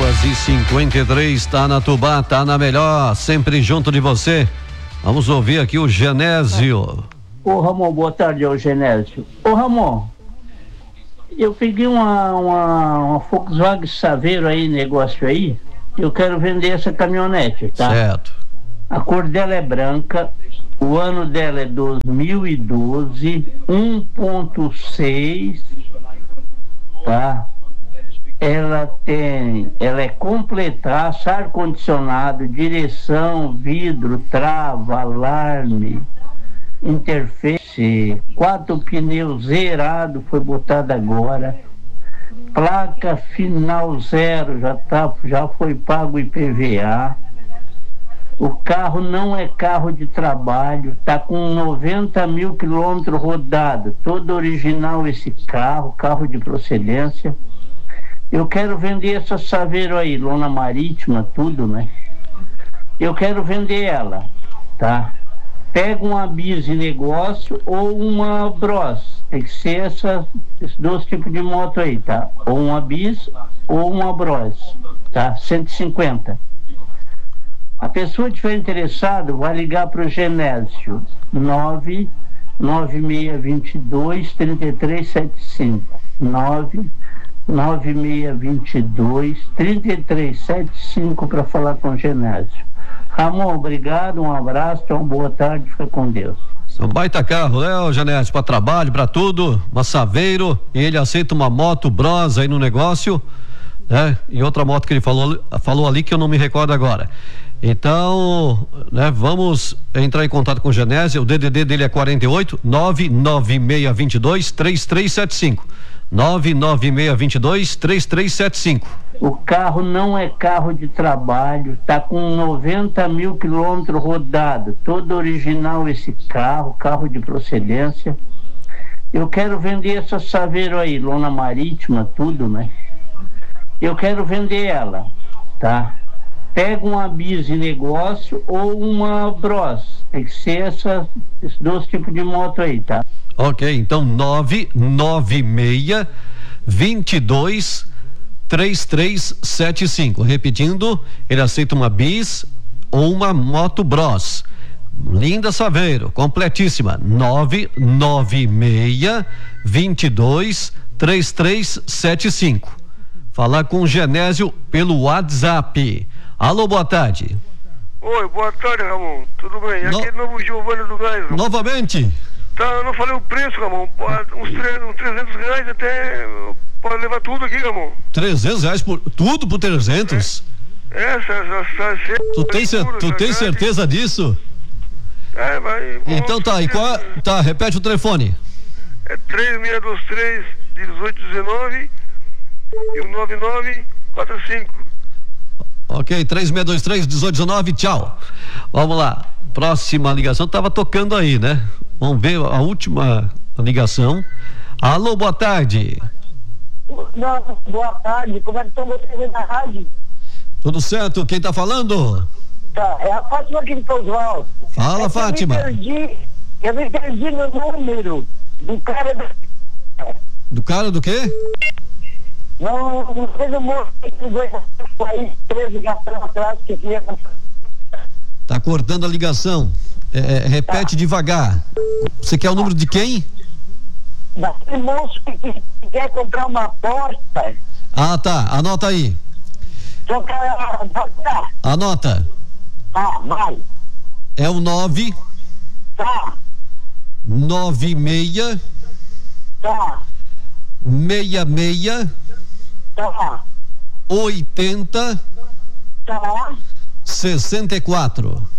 2h53, tá na Tubá, tá na melhor, sempre junto de você. Vamos ouvir aqui o Genésio. Ô Ramon, boa tarde, é o Genésio. Ô Ramon, eu peguei uma Volkswagen Saveiro aí, negócio aí, eu quero vender essa caminhonete, tá? Certo. A cor dela é branca, o ano dela é 2012, 1.6, tá? Ela é completa, ar-condicionado, direção, vidro, trava, alarme, interface, 4 pneus zerado, foi botado agora, placa final zero, já foi pago IPVA. O carro não é carro de trabalho, tá com 90 mil quilômetros rodados, todo original esse carro de procedência. Eu quero vender essa Saveiro aí, lona marítima, tudo, né? Eu quero vender ela, tá? Pega uma bis de negócio ou uma Bros. Tem que ser esses dois tipos de moto aí, tá? Ou uma bis ou uma Bros, tá? 150. A pessoa que estiver interessada vai ligar para o Genésio 99622-3375 99622-3375 para falar com o Genésio. Ramon, obrigado, um abraço, uma boa tarde, fica com Deus. Um baita carro, né, Genésio, para trabalho, para tudo, uma Saveiro, e ele aceita uma moto Bros aí no negócio, né? E outra moto que ele falou ali que eu não me recordo agora. Então, né, vamos entrar em contato com o Genésio. O DDD dele é 48 99622-3375 99622-3375. O carro não é carro de trabalho, tá com 90 mil quilômetros rodados, todo original esse carro de procedência. Eu quero vender essa Saveiro aí, lona marítima, tudo, né? Eu quero vender ela, tá? Pega uma bis de negócio ou uma Bros. Tem que ser esses dois tipos de moto aí, tá? Ok, então 99622-3375. Repetindo, ele aceita uma bis ou uma moto Bros. Linda Saveiro, completíssima. 99622-3375. Falar com o Genésio pelo WhatsApp. Alô, boa tarde. Oi, boa tarde, Ramon. Tudo bem? Aqui é novo Giovanni do Gás, Ramon. Novamente? Tá, eu não falei o preço, Ramon. Uns 300 reais até. Pode levar tudo aqui, Ramon. 300 reais por tudo por 300? Tu tem certeza disso? É, vai. Então tá, e qual? Tá, repete o telefone. É 3623-1819 e o 9945. Ok, 3623-1819, tchau. Vamos lá, próxima ligação, tava tocando aí, né? Vamos ver a última ligação. Alô, boa tarde. Não, boa tarde, como é que estão vocês aí na rádio? Tudo certo, quem tá falando? Tá, é a Fátima aqui de Oswaldo. Fala, Fátima. Eu me perdi no número do cara do cara do quê? Não fez o moço que pegou essa aí, 13 ligações atrás que vinha. Tá cortando a ligação. Repete devagar. Você quer o número de quem? Daquele moço que quer comprar uma porta. Ah, tá. Anota aí. Só quer botar. Anota. Ah, vai. É o 9. Tá. 96. Tá. 66. Tá. 80. Tá. 64.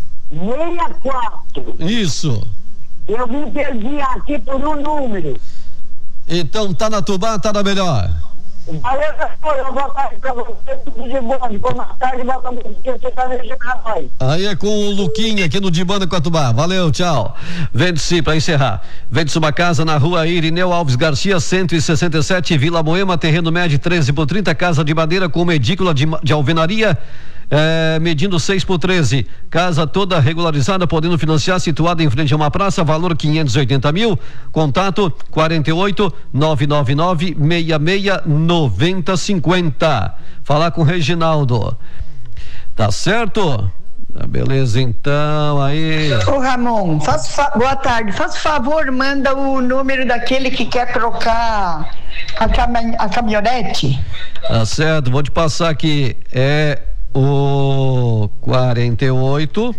64. Isso. Eu me perdi aqui por um número. Então tá na Tubá, tá na melhor. Valeu, eu vou estar pra você, tudo de bom. Depois mais tarde, volta porque você tá mexendo com nós. Aí é com o Luquinha aqui no Dibanda com a Tubá. Valeu, tchau. Vende-se, pra encerrar. Vende-se uma casa na rua Irineu Alves Garcia, 167, Vila Moema, terreno médio 13 por 30, casa de madeira com uma edícula de alvenaria medindo 6x13, casa toda regularizada, podendo financiar, situada em frente a uma praça, valor 580 mil, contato 48 999 66 90 50. Falar com o Reginaldo. Tá certo? Beleza, então, aí. Ô Ramon, boa tarde, faz favor, manda o número daquele que quer trocar a caminhonete. Tá certo, vou te passar aqui, é o 48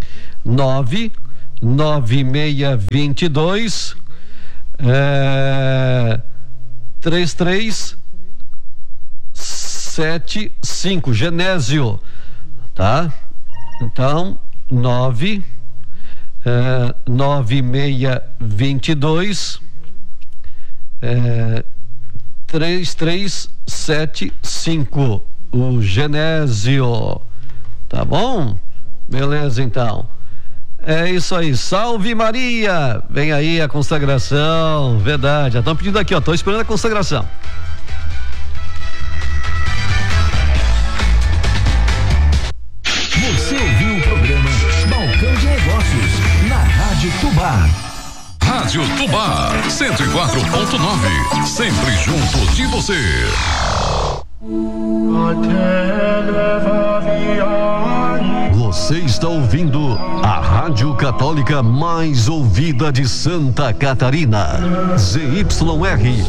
99622 3375, Genésio, tá? Então, 9622 3375, o Genésio, tá bom? Beleza, então. É isso aí, salve Maria, vem aí a consagração, verdade, já estão pedindo aqui, ó, tô esperando a consagração. Você ouviu o programa Balcão de Negócios na Rádio Tubá. Rádio Tubá 104.9, sempre junto de você. Você está ouvindo a Rádio Católica mais ouvida de Santa Catarina. ZYR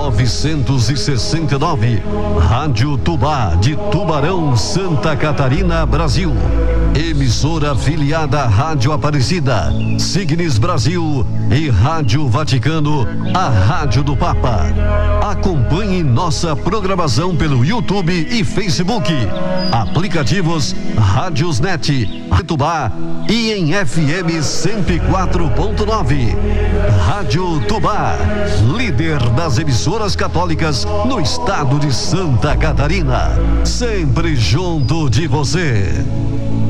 969, Rádio Tubá de Tubarão, Santa Catarina, Brasil. Emissora afiliada à Rádio Aparecida, Signes Brasil e Rádio Vaticano, a Rádio do Papa. Acompanhe nossa programação pelo YouTube e Facebook. Aplicativos Rádiosnet, Tubá e em FM 104.9. Rádio Tubá, líder das emissoras católicas no estado de Santa Catarina. Sempre junto de você.